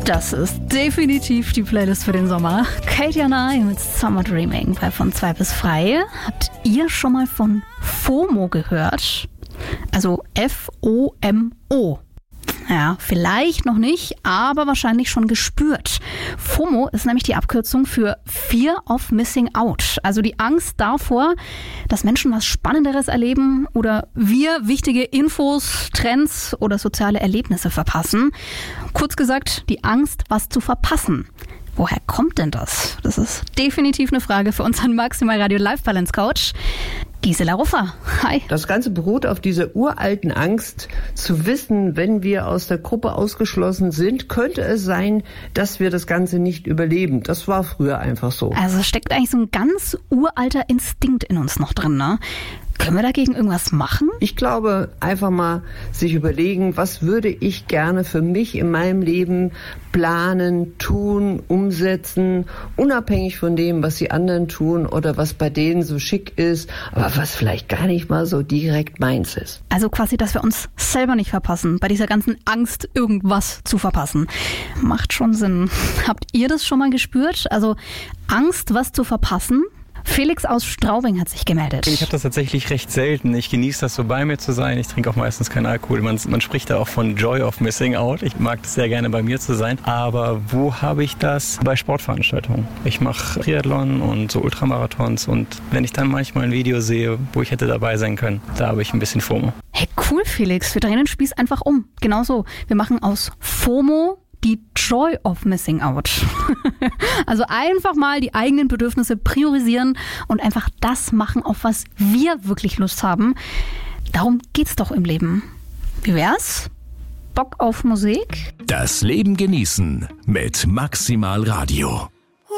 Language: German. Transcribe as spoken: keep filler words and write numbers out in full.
Das ist definitiv die Playlist für den Sommer. Katy Nye mit Summer Dreaming bei Von zwei bis frei. Habt ihr schon mal von FOMO gehört? Also F O M O. Ja, vielleicht noch nicht, aber wahrscheinlich schon gespürt. FOMO ist nämlich die Abkürzung für Fear of Missing Out. Also die Angst davor, dass Menschen was Spannenderes erleben oder wir wichtige Infos, Trends oder soziale Erlebnisse verpassen. Kurz gesagt, die Angst, was zu verpassen. Woher kommt denn das? Das ist definitiv eine Frage für unseren Maximal Radio Life Balance Coach. Gisela Ruffer, hi. Das Ganze beruht auf dieser uralten Angst zu wissen, wenn wir aus der Gruppe ausgeschlossen sind, könnte es sein, dass wir das Ganze nicht überleben. Das war früher einfach so. Also steckt eigentlich so ein ganz uralter Instinkt in uns noch drin, ne? Können wir dagegen irgendwas machen? Ich glaube, einfach mal sich überlegen, was würde ich gerne für mich in meinem Leben planen, tun, umsetzen, unabhängig von dem, was die anderen tun oder was bei denen so schick ist, aber was vielleicht gar nicht mal so direkt meins ist. Also quasi, dass wir uns selber nicht verpassen, bei dieser ganzen Angst, irgendwas zu verpassen. Macht schon Sinn. Habt ihr das schon mal gespürt? Also Angst, was zu verpassen? Felix aus Straubing hat sich gemeldet. Ich habe das tatsächlich recht selten. Ich genieße das so, bei mir zu sein. Ich trinke auch meistens keinen Alkohol. Man, man spricht da auch von Joy of Missing Out. Ich mag das sehr gerne, bei mir zu sein. Aber wo habe ich das? Bei Sportveranstaltungen. Ich mache Triathlon und so Ultramarathons. Und wenn ich dann manchmal ein Video sehe, wo ich hätte dabei sein können, da habe ich ein bisschen FOMO. Hey, cool, Felix. Wir drehen den Spieß einfach um. Genauso. Wir machen aus FOMO die Joy of Missing Out. Also einfach mal die eigenen Bedürfnisse priorisieren und einfach das machen, auf was wir wirklich Lust haben. Darum geht's doch im Leben. Wie wär's? Bock auf Musik? Das Leben genießen mit Maximal Radio.